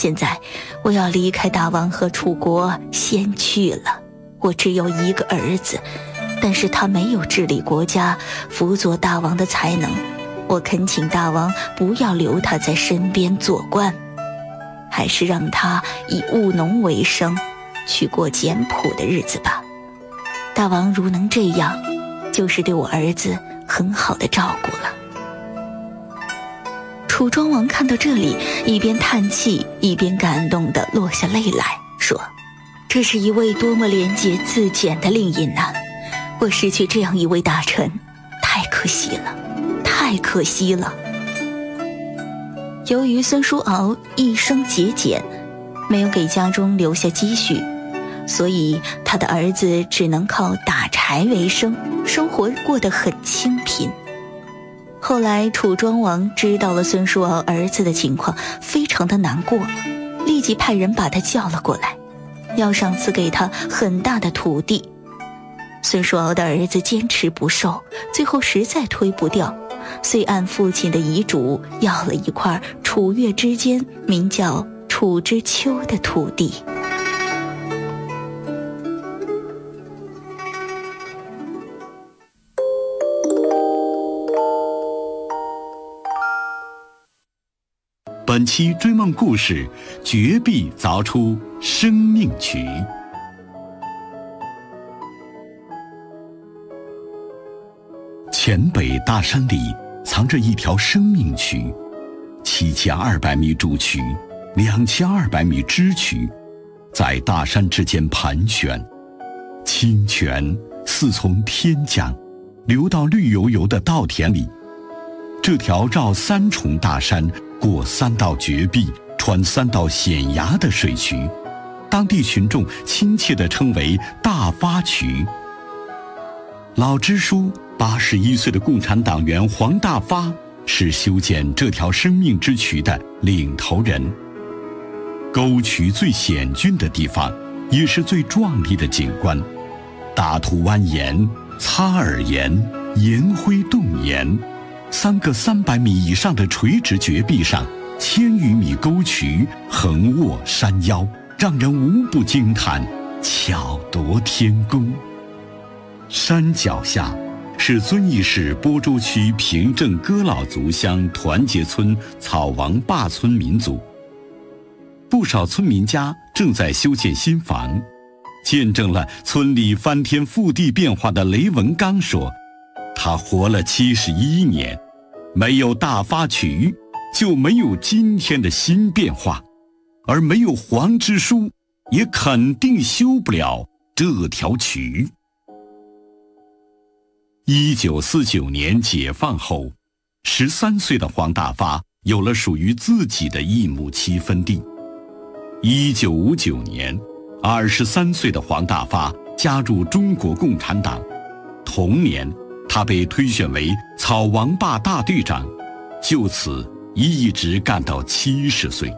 现在我要离开大王和楚国先去了。我只有一个儿子，但是他没有治理国家、辅佐大王的才能。我恳请大王不要留他在身边做官，还是让他以务农为生，去过简朴的日子吧。大王如能这样，就是对我儿子很好的照顾了。楚庄王看到这里，一边叹气，一边感动地落下泪来，说：这是一位多么廉洁自检的令尹啊！我失去这样一位大臣，太可惜了，太可惜了。由于孙叔敖一生节俭，没有给家中留下积蓄，所以他的儿子只能靠打柴为生，生活过得很清贫。后来楚庄王知道了孙叔敖儿子的情况，非常的难过，立即派人把他叫了过来，要赏赐给他很大的土地。孙叔敖的儿子坚持不受，最后实在推不掉，遂按父亲的遗嘱要了一块楚越之间名叫楚之丘的土地。 本期追梦故事绝壁凿出生命渠。黔北大山里藏着一条生命渠，7200米主渠，2200米支渠，在大山之间盘旋，清泉似从天降，流到绿油油的稻田里。这条绕3重大山、过3道绝壁、穿3道险崖的水渠，当地群众亲切地称为大发渠。老支书81岁的共产党员黄大发是修建这条生命之渠的领头人。沟渠最险峻的地方，也是最壮丽的景观，大土蜿蜒，擦耳岩，岩灰洞岩，3个300米以上的垂直绝壁上，1000余米沟渠横卧山腰，让人无不惊叹，巧夺天工。山脚下是遵义市播州区平镇哥老族乡团结村草王坝村民族，不少村民家正在修建新房。见证了村里翻天覆地变化的雷文刚说，他活了71年，没有大发渠，就没有今天的新变化，而没有黄支书，也肯定修不了这条渠。1949年解放后，13岁的黄大发有了属于自己的1亩7分地。1959年，23岁的黄大发加入中国共产党，同年他被推选为草王坝大队长，就此一直干到70岁。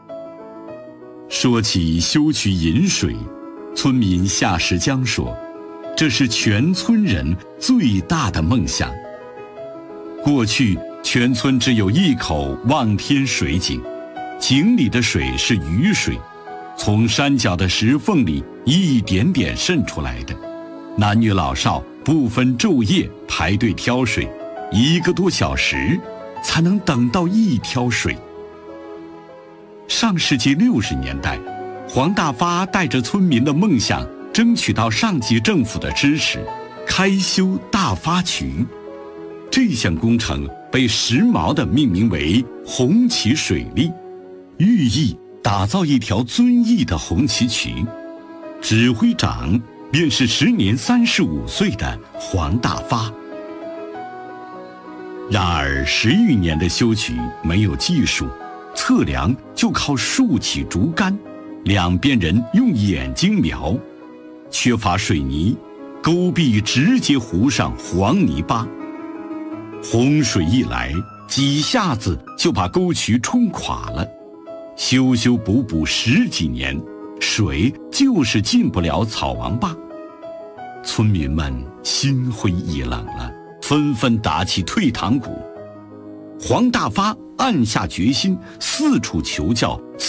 说起修渠引水，村民夏时江说，这是全村人最大的梦想。过去全村只有一口望天水井，井里的水是雨水，从山脚的石缝里一点点渗出来的，男女老少不分昼夜排队挑水，1个多小时才能等到一挑水。上世纪60年代，黄大发带着村民的梦想，争取到上级政府的支持，开修大发渠。这项工程被时髦地命名为红旗水利，寓意打造一条遵义的红旗渠。指挥长便是时年35岁的黄大发。然而10余年的修渠没有技术，测量就靠竖起竹竿，两边人用眼睛瞄，缺乏水泥，沟壁直接糊上黄泥巴，洪水一来，几下子就把沟渠冲垮了。修修补补10几年，水就是进不了草王坝。村民们心灰意冷了，纷纷打起退堂鼓。黄大发暗下决心，四处求教，